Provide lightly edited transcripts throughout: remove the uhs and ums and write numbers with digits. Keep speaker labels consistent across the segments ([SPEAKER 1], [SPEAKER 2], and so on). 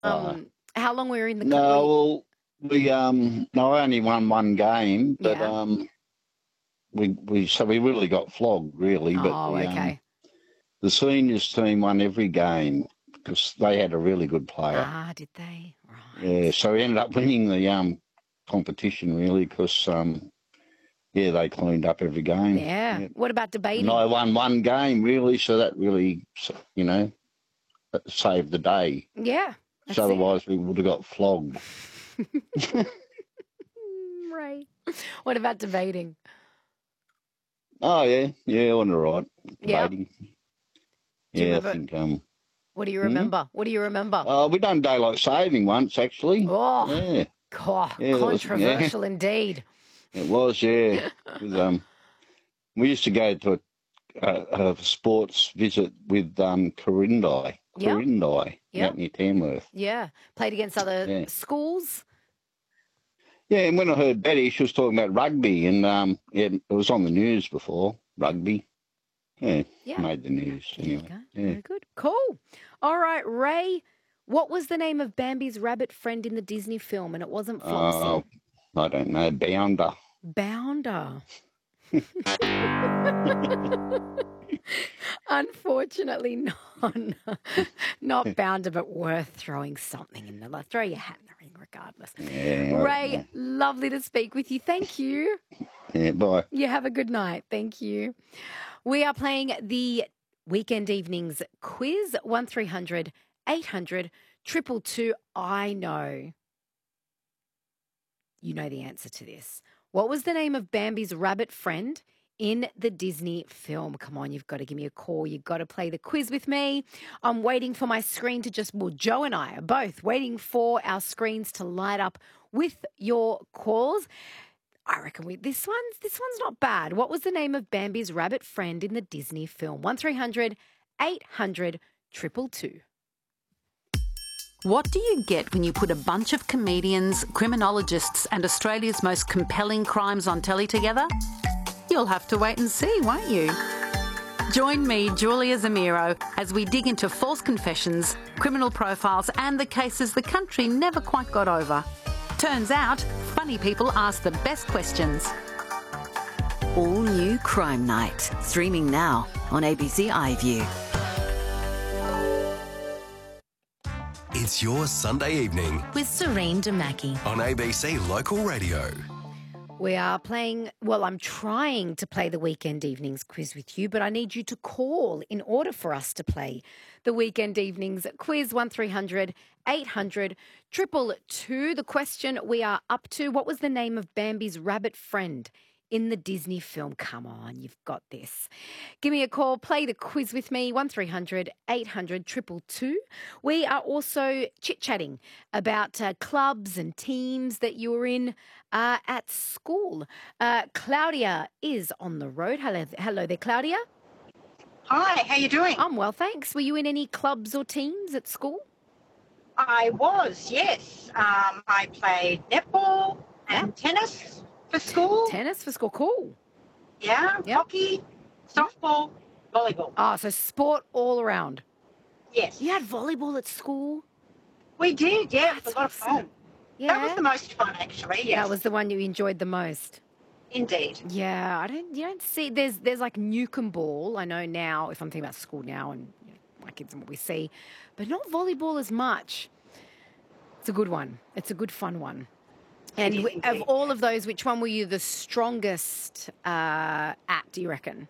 [SPEAKER 1] Right.
[SPEAKER 2] How long were you in the
[SPEAKER 1] No, well, no, I only won one game, but
[SPEAKER 2] Yeah.
[SPEAKER 1] we really got flogged, really. But
[SPEAKER 2] Oh, okay.
[SPEAKER 1] the seniors team won every game because they had a really good player.
[SPEAKER 2] Ah, did they? Right.
[SPEAKER 1] Yeah, so we ended up winning the competition, really, because they cleaned up every game.
[SPEAKER 2] Yeah. What about debating?
[SPEAKER 1] And I won one game, really, so that really, saved the day.
[SPEAKER 2] Yeah.
[SPEAKER 1] So otherwise we would have got flogged.
[SPEAKER 2] Right. What about debating?
[SPEAKER 1] Oh, yeah, on the right.
[SPEAKER 2] Yeah.
[SPEAKER 1] Debating.
[SPEAKER 2] Do you
[SPEAKER 1] Yeah,
[SPEAKER 2] remember?
[SPEAKER 1] I think...
[SPEAKER 2] What do you remember? What do you remember?
[SPEAKER 1] we done daylight saving once, actually.
[SPEAKER 2] Oh,
[SPEAKER 1] yeah.
[SPEAKER 2] God,
[SPEAKER 1] Yeah,
[SPEAKER 2] controversial indeed.
[SPEAKER 1] It was, yeah. We used to go to a sports visit with Corindi.
[SPEAKER 2] Yeah. Yeah.
[SPEAKER 1] Out near Tamworth.
[SPEAKER 2] Yeah. Played against other schools.
[SPEAKER 1] Yeah, and when I heard Betty, she was talking about rugby, and it was on the news before, rugby. Yeah, made the news. Anyway.
[SPEAKER 2] Yeah. Very good. Cool. All right, Ray, what was the name of Bambi's rabbit friend in the Disney film? And it wasn't Flopsy.
[SPEAKER 1] I don't know. Bounder.
[SPEAKER 2] Bounder. Unfortunately, not Bounder, but worth throwing something in the... Throw your hat in the ring regardless.
[SPEAKER 1] Yeah,
[SPEAKER 2] Ray, lovely to speak with you. Thank you.
[SPEAKER 1] Yeah, bye.
[SPEAKER 2] You have a good night. Thank you. We are playing the Weekend Evenings quiz, 1300 800 222. I know you know the answer to this. What was the name of Bambi's rabbit friend in the Disney film? Come on, you've got to give me a call. You've got to play the quiz with me. I'm waiting for my screen to Joe and I are both waiting for our screens to light up with your calls. I reckon this one's not bad. What was the name of Bambi's rabbit friend in the Disney film? 1300 800 222.
[SPEAKER 3] What do you get when you put a bunch of comedians, criminologists and Australia's most compelling crimes on telly together? You'll have to wait and see, won't you? Join me, Julia Zamiro, as we dig into false confessions, criminal profiles and the cases the country never quite got over. Turns out, funny people ask the best questions.
[SPEAKER 4] All new Crime Night, streaming now on ABC iView.
[SPEAKER 5] It's your Sunday evening
[SPEAKER 6] with Serene Demaki
[SPEAKER 5] on ABC Local Radio.
[SPEAKER 2] We are playing, I'm trying to play the Weekend Evenings quiz with you, but I need you to call in order for us to play the Weekend Evenings quiz, 1300 800 222. The question we are up to, what was the name of Bambi's rabbit friend in the Disney film? Come on, you've got this. Give me a call, play the quiz with me, 1300 800 222. We are also chit-chatting about clubs and teams that you were in at school. Claudia is on the road. Hello there, Claudia.
[SPEAKER 7] Hi, how you doing?
[SPEAKER 2] I'm well, thanks. Were you in any clubs or teams at school?
[SPEAKER 7] I was, yes. I played netball and tennis for school.
[SPEAKER 2] Tennis for school, cool.
[SPEAKER 7] Yeah, hockey, softball, volleyball.
[SPEAKER 2] Oh, so sport all around.
[SPEAKER 7] Yes.
[SPEAKER 2] You had volleyball at school?
[SPEAKER 7] We did, yeah. It was a lot of fun.
[SPEAKER 2] Yeah.
[SPEAKER 7] That was the most fun, actually, yes.
[SPEAKER 2] That was the one you enjoyed the most?
[SPEAKER 7] Indeed.
[SPEAKER 2] Yeah, you don't see, there's like Newcombe Ball, I know now, if I'm thinking about school now and my kids and what we see, but not volleyball as much. It's a good one. It's a good fun one. And of all of those, which one were you the strongest at, do you reckon?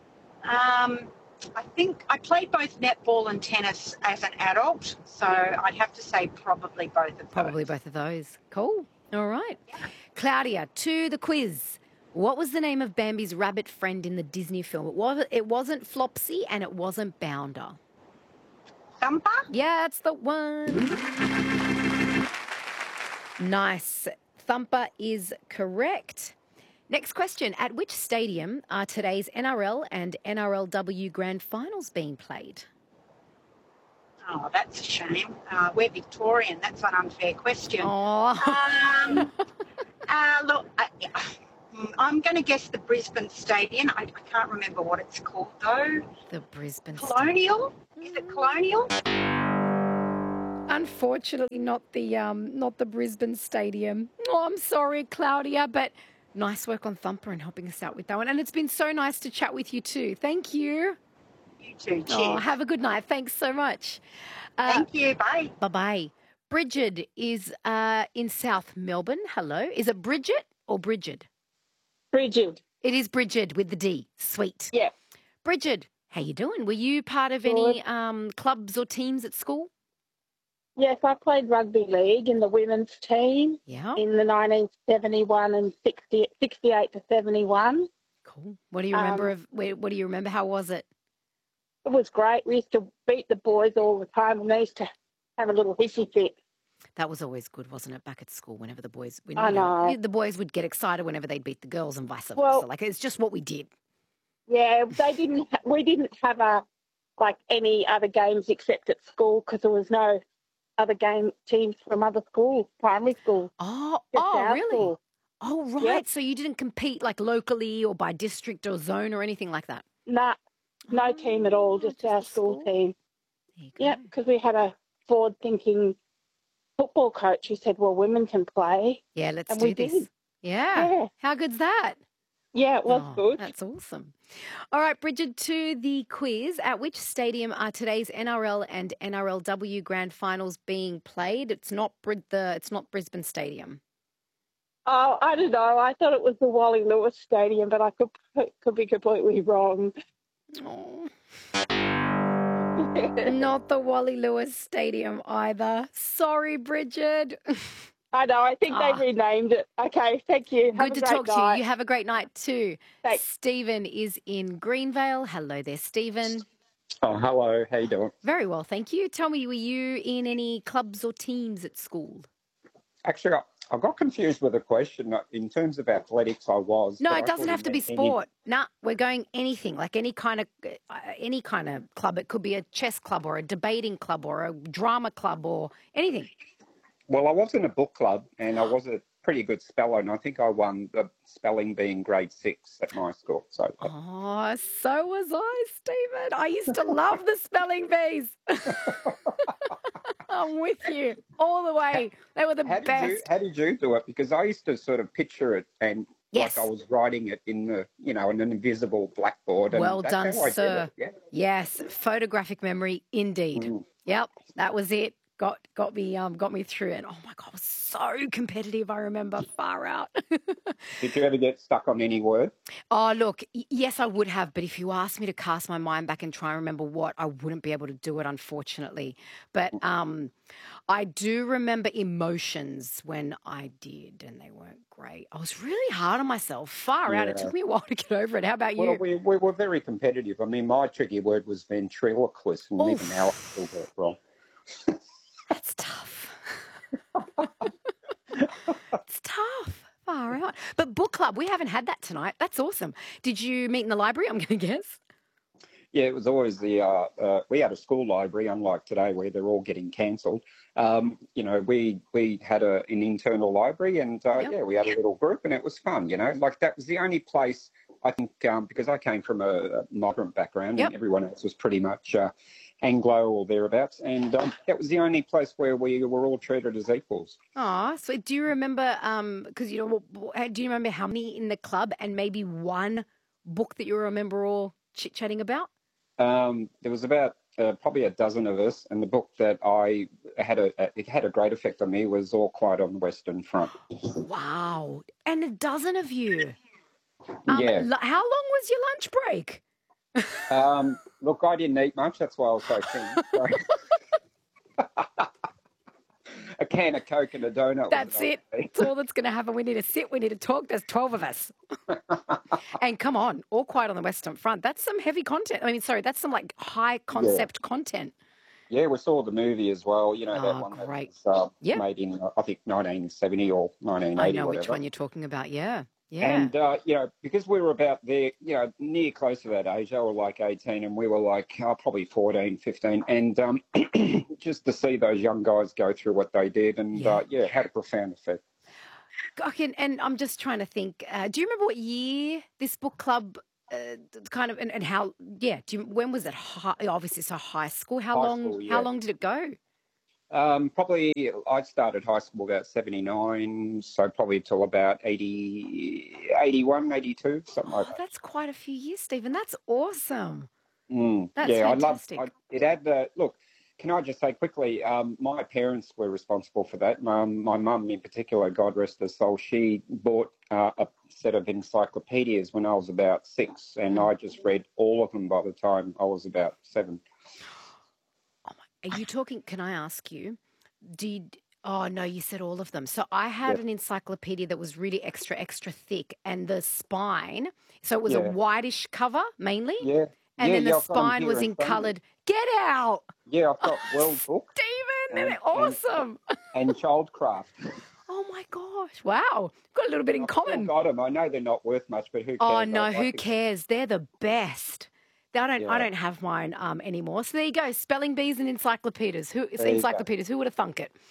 [SPEAKER 7] I think I played both netball and tennis as an adult, so I'd have to say probably both of those.
[SPEAKER 2] Probably both of those. Cool. All right. Yeah. Claudia, to the quiz. What was the name of Bambi's rabbit friend in the Disney film? It wasn't Flopsy and it wasn't Bounder.
[SPEAKER 7] Thumper?
[SPEAKER 2] Yeah, that's the one. Nice. Thumper is correct. Next question. At which stadium are today's NRL and NRLW Grand Finals being played?
[SPEAKER 7] Oh, that's a shame. We're Victorian. That's an unfair question.
[SPEAKER 2] Oh.
[SPEAKER 7] Look, I'm going to guess the Brisbane Stadium. I can't remember what it's called, though.
[SPEAKER 2] The Brisbane
[SPEAKER 7] Colonial? Is it Colonial?
[SPEAKER 2] Unfortunately, not the Brisbane Stadium. Oh, I'm sorry, Claudia, but nice work on Thumper and helping us out with that one. And it's been so nice to chat with you too. Thank you.
[SPEAKER 7] You too.
[SPEAKER 2] Oh,
[SPEAKER 7] Cheers.
[SPEAKER 2] have a good night. Thanks so much.
[SPEAKER 7] Thank you. Bye.
[SPEAKER 2] Bye-bye. Bridget is in South Melbourne. Hello. Is it Bridget or Bridget?
[SPEAKER 6] Bridget.
[SPEAKER 2] It is Bridget with the D. Sweet.
[SPEAKER 6] Yeah.
[SPEAKER 2] Bridget, how you doing? Were you part of any clubs or teams at school?
[SPEAKER 6] Yes, I played rugby league in the women's team
[SPEAKER 2] Yeah.
[SPEAKER 6] in the 1971 and 68 to 71.
[SPEAKER 2] Cool. What do you remember what do you remember? How was it?
[SPEAKER 6] It was great. We used to beat the boys all the time, and they used to have a little hissy fit.
[SPEAKER 2] That was always good, wasn't it? Back at school, whenever the boys,
[SPEAKER 6] I know.
[SPEAKER 2] the boys would get excited whenever they'd beat the girls, and vice versa.
[SPEAKER 6] Well,
[SPEAKER 2] Like it's just what we did.
[SPEAKER 6] Yeah, we didn't have any other games except at school because there was no other teams from other schools, primary schools.
[SPEAKER 2] Oh,
[SPEAKER 6] Just our
[SPEAKER 2] really?
[SPEAKER 6] school.
[SPEAKER 2] Oh, right.
[SPEAKER 6] Yep.
[SPEAKER 2] So you didn't compete like locally or by district or zone or anything like that?
[SPEAKER 6] Nah, no team at all, just our
[SPEAKER 2] the
[SPEAKER 6] school team.
[SPEAKER 2] There you go.
[SPEAKER 6] Yeah, because we had a forward-thinking football coach who said, well, women can play.
[SPEAKER 2] Yeah, let's
[SPEAKER 6] And
[SPEAKER 2] do
[SPEAKER 6] we
[SPEAKER 2] this.
[SPEAKER 6] did.
[SPEAKER 2] Yeah.
[SPEAKER 6] Yeah.
[SPEAKER 2] How good's that?
[SPEAKER 6] Yeah, it was good.
[SPEAKER 2] That's awesome. All right, Bridget, to the quiz. At which stadium are today's NRL and NRLW grand finals being played? It's not Brisbane Stadium.
[SPEAKER 6] Oh, I don't know. I thought it was the Wally Lewis Stadium, but I could be completely wrong.
[SPEAKER 2] Oh. Not the Wally Lewis Stadium either. Sorry, Bridget.
[SPEAKER 6] I know. I think they renamed it. Okay, thank you. Have
[SPEAKER 2] Good
[SPEAKER 6] a
[SPEAKER 2] to
[SPEAKER 6] great
[SPEAKER 2] talk to
[SPEAKER 6] night.
[SPEAKER 2] you. You have a great night too.
[SPEAKER 6] Thanks.
[SPEAKER 2] Stephen is in Greenvale. Hello there, Stephen.
[SPEAKER 8] Oh, hello. How you doing?
[SPEAKER 2] Very well, thank you. Tell me, were you in any clubs or teams at school?
[SPEAKER 8] Actually, I got confused with the question. In terms of athletics, I was.
[SPEAKER 2] No,
[SPEAKER 8] but
[SPEAKER 2] it
[SPEAKER 8] I
[SPEAKER 2] doesn't
[SPEAKER 8] thought
[SPEAKER 2] have
[SPEAKER 8] you
[SPEAKER 2] to be
[SPEAKER 8] meant
[SPEAKER 2] sport. Nah, we're going anything, like any kind of club. It could be a chess club or a debating club or a drama club or anything.
[SPEAKER 8] Well, I was in a book club and I was a pretty good speller, and I think I won the spelling bee in grade 6 at my school. So.
[SPEAKER 2] Oh, so was I, Stephen. I used to love the spelling bees. I'm with you all the way. They were the best.
[SPEAKER 8] How did you do it? Because I used to sort of picture it and
[SPEAKER 2] yes.
[SPEAKER 8] like I was writing it in an invisible blackboard. And
[SPEAKER 2] well
[SPEAKER 8] that's
[SPEAKER 2] done,
[SPEAKER 8] how I
[SPEAKER 2] sir.
[SPEAKER 8] did it. Yeah.
[SPEAKER 2] Yes, photographic memory indeed. Yep, that was it. Got me through it. Oh my God, it was so competitive. I remember, far out.
[SPEAKER 8] Did you ever get stuck on any word?
[SPEAKER 2] Oh, look, yes, I would have. But if you asked me to cast my mind back and try and remember what, I wouldn't be able to do it, unfortunately. But I do remember emotions when I did, and they weren't great. I was really hard on myself, far out. It took me a while to get over it. How about you?
[SPEAKER 8] Well, we were very competitive. I mean, my tricky word was ventriloquist, and even now I still get it wrong.
[SPEAKER 2] That's tough. It's tough. Far out. But book club, we haven't had that tonight. That's awesome. Did you meet in the library, I'm going to guess?
[SPEAKER 8] Yeah, it was always we had a school library, unlike today where they're all getting cancelled. We had an internal library and, we had a little group and it was fun, Like that was the only place, I think, because I came from a migrant background and everyone else was pretty much Anglo or thereabouts. And that was the only place where we were all treated as equals.
[SPEAKER 2] Oh, so do you remember, do you remember how many in the club and maybe one book that you remember all chit-chatting about?
[SPEAKER 8] There was about probably a dozen of us, and the book that it had a great effect on me was All Quiet on the Western Front.
[SPEAKER 2] Wow. And a dozen of you.
[SPEAKER 8] Yeah.
[SPEAKER 2] How long was your lunch break?
[SPEAKER 8] Look, I didn't eat much. That's why I was so thin. So. A can of Coke and a donut.
[SPEAKER 2] That's it. That's all that's going to happen. We need to sit. We need to talk. There's 12 of us. And come on, All Quiet on the Western Front. That's some heavy content. That's some like high concept content.
[SPEAKER 8] Yeah, we saw the movie as well. That one
[SPEAKER 2] great.
[SPEAKER 8] that was made in, I think, 1970 or 1980.
[SPEAKER 2] I know
[SPEAKER 8] whatever.
[SPEAKER 2] Which one you're talking about. Yeah.
[SPEAKER 8] And, because we were about there, near close to that age, they were like 18 and we were like probably 14, 15. And just to see those young guys go through what they did and, it had a profound effect.
[SPEAKER 2] Okay, and I'm just trying to think, do you remember what year this book club and how, when was it? Obviously, it's a high school. How long did it go?
[SPEAKER 8] Probably I started high school about 79, so probably till about 80, 81, 82, something like that.
[SPEAKER 2] That's quite a few years, Stephen. That's awesome.
[SPEAKER 8] That's
[SPEAKER 2] fantastic.
[SPEAKER 8] It had look, can I just say quickly, my parents were responsible for that. My mum in particular, God rest her soul, she bought a set of encyclopedias when I was about 6, and I just read all of them by the time I was about 7.
[SPEAKER 2] Are you talking, can I ask you, oh no, you said all of them. So I had an encyclopedia that was really extra, extra thick, and the spine, so it was a whitish cover mainly.
[SPEAKER 8] Yeah.
[SPEAKER 2] And then the spine was in coloured. Get out!
[SPEAKER 8] Yeah, I've got World Book.
[SPEAKER 2] Stephen, they're awesome.
[SPEAKER 8] And Childcraft.
[SPEAKER 2] Oh my gosh! Wow, got a little bit in common.
[SPEAKER 8] I've got them. I know they're not worth much, but who cares?
[SPEAKER 2] Oh no, who cares? They're the best. I don't have mine anymore. So there you go. Spelling bees and encyclopedias. Who would have thunk it?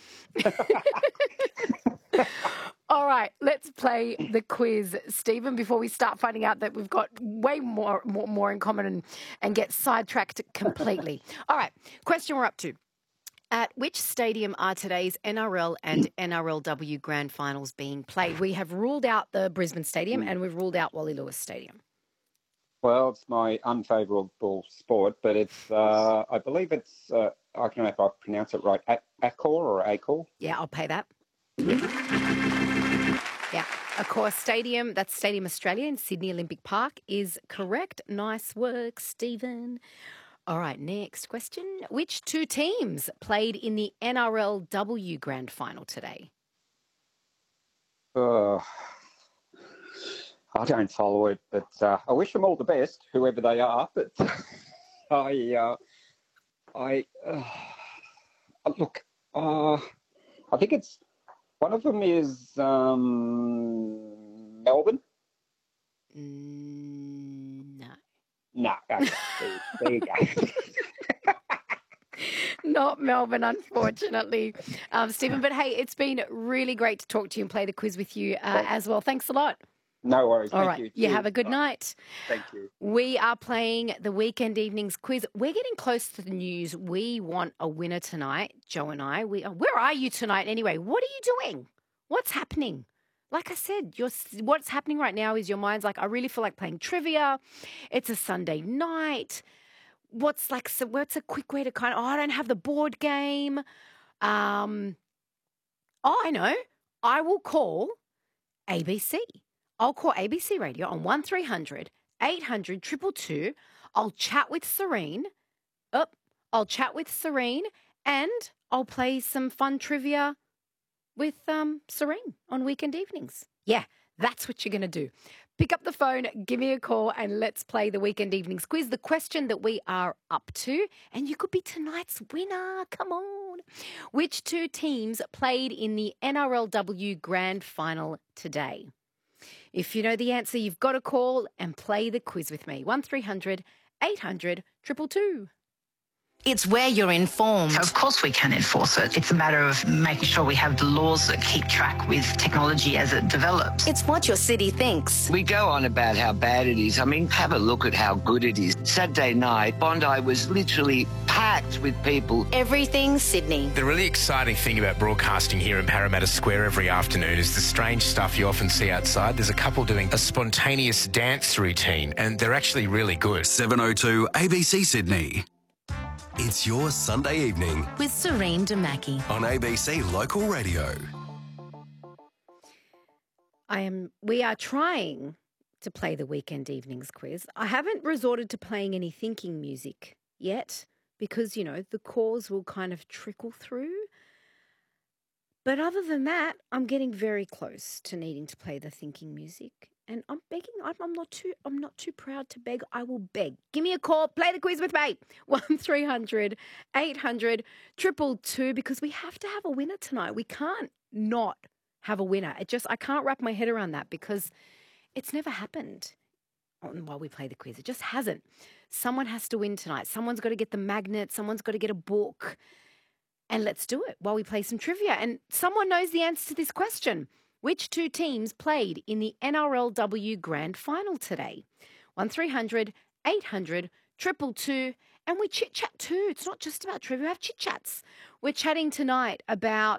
[SPEAKER 2] All right, let's play the quiz, Stephen, before we start finding out that we've got way more in common and get sidetracked completely. All right, question we're up to. At which stadium are today's NRL and NRLW grand finals being played? We have ruled out the Brisbane Stadium and we've ruled out Wally Lewis Stadium.
[SPEAKER 8] Well, it's my unfavourable sport, but it's, I believe it's, I don't know if I pronounce it right, Accor or Accor?
[SPEAKER 2] Yeah, I'll pay that. Yeah, Accor Stadium, that's Stadium Australia in Sydney Olympic Park, is correct. Nice work, Stephen. All right, next question. Which 2 teams played in the NRLW grand final today?
[SPEAKER 8] I don't follow it, but I wish them all the best, whoever they are. But look, I think it's one of them is Melbourne.
[SPEAKER 2] No.
[SPEAKER 8] No, okay. There you go.
[SPEAKER 2] Not Melbourne, unfortunately, Stephen. But hey, it's been really great to talk to you and play the quiz with you as well. Thanks a lot.
[SPEAKER 8] No worries.
[SPEAKER 2] All
[SPEAKER 8] Thank
[SPEAKER 2] right.
[SPEAKER 8] you.
[SPEAKER 2] You have a good night.
[SPEAKER 8] Thank you.
[SPEAKER 2] We are playing the Weekend Evenings quiz. We're getting close to the news. We want a winner tonight, Joe and I. Where are you tonight anyway? What are you doing? What's happening? Like I said, what's happening right now is your mind's like, I really feel like playing trivia. It's a Sunday night. What's a quick way to I don't have the board game. I know. I will call ABC. I'll call ABC Radio on 1300 800 222. I'll chat with Serene. I'll chat with Serene and I'll play some fun trivia with Serene on weekend evenings. Yeah, that's what you're going to do. Pick up the phone, give me a call, and let's play the Weekend Evenings quiz, the question that we are up to. And you could be tonight's winner. Come on. Which 2 teams played in the NRLW Grand Final today? If you know the answer, you've got to call and play the quiz with me. 1300 800 222.
[SPEAKER 9] It's where you're informed.
[SPEAKER 10] Of course we can enforce it. It's a matter of making sure we have the laws that keep track with technology as it develops.
[SPEAKER 9] It's what your city thinks.
[SPEAKER 11] We go on about how bad it is. I mean, have a look at how good it is. Saturday night, Bondi was literally packed with people.
[SPEAKER 9] Everything Sydney.
[SPEAKER 12] The really exciting thing about broadcasting here in Parramatta Square every afternoon is the strange stuff you often see outside. There's a couple doing a spontaneous dance routine, and they're actually really good.
[SPEAKER 5] 702 ABC Sydney. It's your Sunday evening
[SPEAKER 4] with Serene Damaki
[SPEAKER 5] on ABC Local Radio.
[SPEAKER 2] We are trying to play the Weekend Evenings quiz. I haven't resorted to playing any thinking music yet because, the calls will kind of trickle through. But other than that, I'm getting very close to needing to play the thinking music. And I'm begging. I'm not too proud to beg. I will beg. Give me a call. Play the quiz with me. 1300 800 222 because we have to have a winner tonight. We can't not have a winner. I can't wrap my head around that because it's never happened while we play the quiz. It just hasn't. Someone has to win tonight. Someone's got to get the magnet. Someone's got to get a book. And let's do it while we play some trivia. And someone knows the answer to this question. Which 2 teams played in the NRLW Grand Final today? 1300 800 222. And we chit-chat too. It's not just about trivia. We have chit-chats. We're chatting tonight about